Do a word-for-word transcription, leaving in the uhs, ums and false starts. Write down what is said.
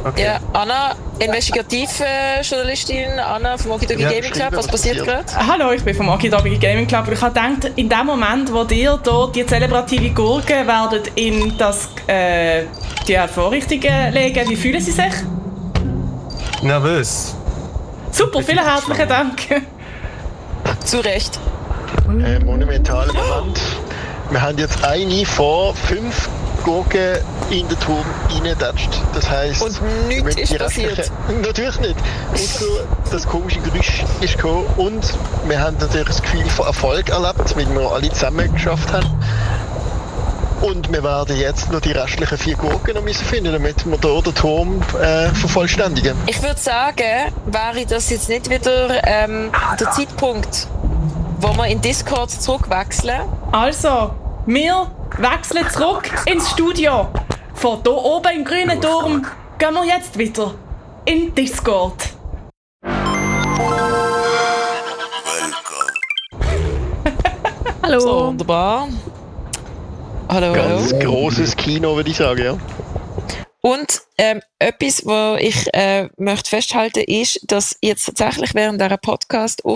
Okay. Ja, Anna, Investigativjournalistin, Anna vom Okidogi Ja, Gaming Club, was passiert gerade? Hallo, ich bin vom Okidogi Gaming Club und ich habe gedacht, in dem Moment, wo ihr dort die zelebrative Gurke werdet in das, äh, die Vorrichtungen legen, wie fühlen Sie sich? Nervös. Super, vielen herzlichen Dank. Zu Recht. Äh, monumentaler Moment. Wir haben jetzt eine vor fünf Gurken in den Turm reingetatscht. Das heisst, Und nichts ist die passiert. restlichen- Natürlich nicht. Und so das komische Geräusch ist gekommen. Und wir haben natürlich das Gefühl von Erfolg erlebt, weil wir alle zusammen geschafft haben. Und wir werden jetzt noch die restlichen vier Gurken noch müssen finden, damit wir hier den Turm äh, vervollständigen. Ich würde sagen, wäre das jetzt nicht wieder ähm, der Zeitpunkt, wo wir in Discord zurückwechseln? Also, wir wechseln zurück ins Studio. Von hier oben im grünen Turm gehen wir jetzt wieder in Discord. Hallo. So, wunderbar. Hallo, Ganz hallo. grosses Kino, würde ich sagen, ja. Und ähm, etwas, was ich äh, möchte festhalten, ist, dass jetzt tatsächlich während dieser Podcast